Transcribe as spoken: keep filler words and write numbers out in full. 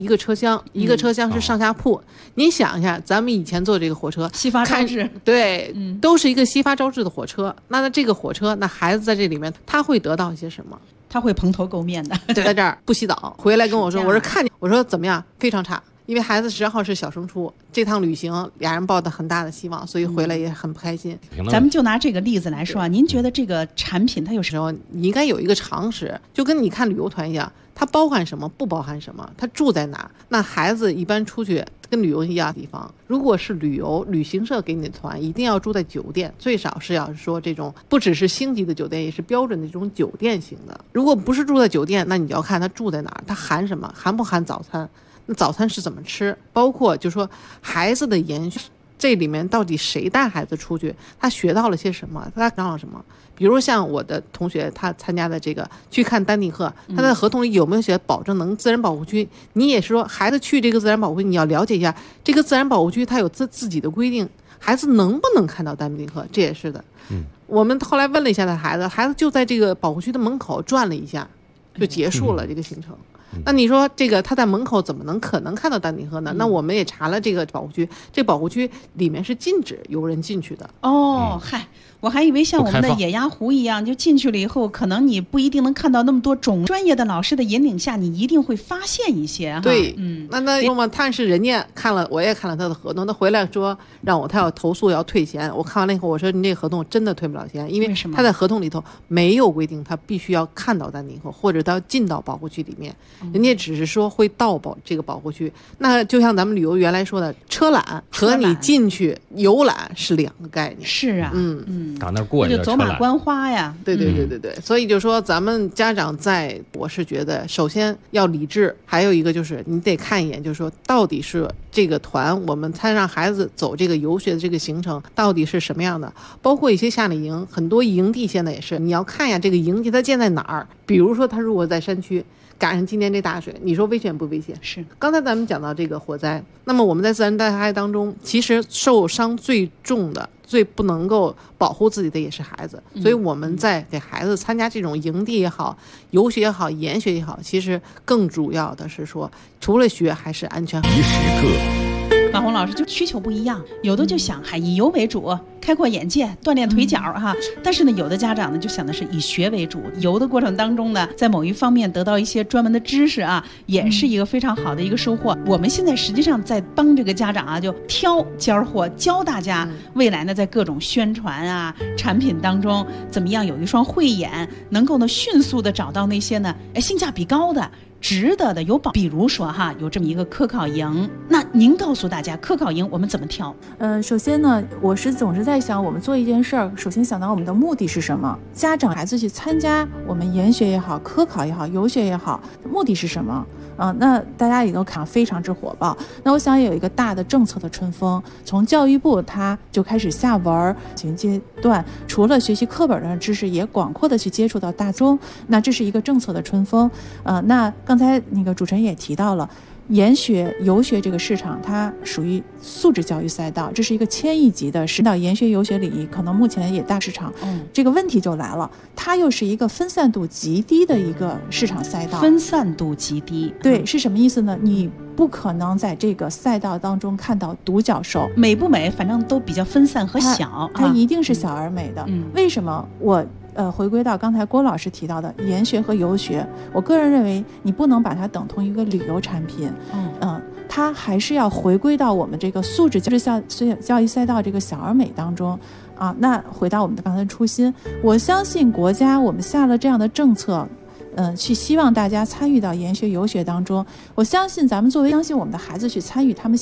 一个车厢，一个车厢是上下铺。嗯、你想一下，咱们以前坐这个火车， 西发招致， 对、嗯，都是一个西发招致的火车。那这个火车，那孩子在这里面，他会得到一些什么？ 他会蓬头垢面的， 在这儿不洗澡，回来跟我说，我说看见，我说怎么样？非常差。因为孩子十号是小升初，这趟旅行俩人抱的很大的希望，所以回来也很不开心。 嗯、咱们就拿这个例子来说啊，您觉得这个产品它有时候你应该有一个常识，就跟你看旅游团一样，它包含什么，不包含什么，它住在哪？那孩子一般出去跟旅游一样的地方，如果是旅游旅行社给你的团，一定要住在酒店，最少是要说这种不只是星级的酒店，也是标准的这种酒店型的。如果不是住在酒店，那你要看他住在哪儿，他含什么，含不含早餐？那早餐是怎么吃？包括就说孩子的延续，这里面到底谁带孩子出去，他学到了些什么，他长了什么？比如像我的同学，他参加的这个去看丹顶鹤，他在合同里有没有写保证能自然保护区？你也是说孩子去这个自然保护区，你要了解一下这个自然保护区它有自自己的规定，孩子能不能看到丹顶鹤？这也是的。嗯，我们后来问了一下他孩子，孩子就在这个保护区的门口转了一下，就结束了这个行程。嗯那你说这个他在门口怎么能可能看到丹顶鹤呢？那我们也查了这个保护区，这保护区里面是禁止游人进去的。 哦，嗨，我还以为像我们的野鸭湖一样，就进去了以后，可能你不一定能看到那么多种。专业的老师的引领下，你一定会发现一些哈。 对，嗯，那那那么，但是人家看了，我也看了他的合同，他回来说让我他要投诉要退钱。我看完了以后，我说你这个合同真的退不了钱，因为他在合同里头没有规定他必须要看到丹顶鹤，或者他要进到保护区里面。人家只是说会到保这个保护区，那就像咱们旅游原来说的，车览和你进去游览是两个概念。 是啊， 嗯嗯， 到那儿过就走马观花呀。 对对对对对，嗯、所以就说咱们家长在，我是觉得首先要理智，还有一个就是你得看一眼，就是说到底是这个团我们才让孩子走这个游学的这个行程到底是什么样的，包括一些夏令营，很多营地现在也是，你要看一下这个营地它建在哪儿，比如说它如果在山区。赶上今年这大水，你说危险不危险？ 是。 刚才咱们讲到这个火灾，那么我们在自然灾害当中，其实受伤最重的、最不能够保护自己的也是孩子。所以我们在给孩子参加这种营地也好、游学也好、研学也好，其实更主要的是说，除了学还是安全。 一时刻。 马红老师就需求不一样，有的就想还以游为主，开阔眼界，锻炼腿脚哈。但是呢，有的家长呢就想的是以学为主，游的过程当中呢，在某一方面得到一些专门的知识啊，也是一个非常好的一个收获。我们现在实际上在帮这个家长啊，就挑尖货，教大家未来呢在各种宣传啊、产品当中怎么样有一双慧眼，能够呢迅速的找到那些呢哎性价比高的。值得的有保，比如说哈，有这么一个科考营，那您告诉大家，科考营我们怎么挑？ 呃，首先呢，我是总是在想，我们做一件事儿，首先想到我们的目的是什么？家长孩子去参加我们研学也好，科考也好，游学也好，目的是什么？啊、呃，那大家也都看非常之火爆。那我想有一个大的政策的春风，从教育部它就开始下文，现阶段除了学习课本的知识，也广阔的去接触到大众。那这是一个政策的春风。呃，那刚才那个主持人也提到了。研学、游学这个市场，它属于素质教育赛道，这是一个千亿级的市道。研学、游学里，可能目前也大市场。嗯，这个问题就来了，它又是一个分散度极低的一个市场赛道。 分散度极低， 对，是什么意思呢？你不可能在这个赛道当中看到独角兽， 美不美，反正都比较分散和小， 它, 它一定是小而美的。嗯，为什么我？呃，回归到刚才郭老师提到的研学和游学，我个人认为你不能把它等同一个旅游产品，嗯、呃，它还是要回归到我们这个素质教教育赛道这个小而美当中啊。那回到我们的刚才初心，我相信国家我们下了这样的政策。嗯、呃，去希望大家参与到研学游学当中，我相信咱们作为相信我们的孩子去参与他们。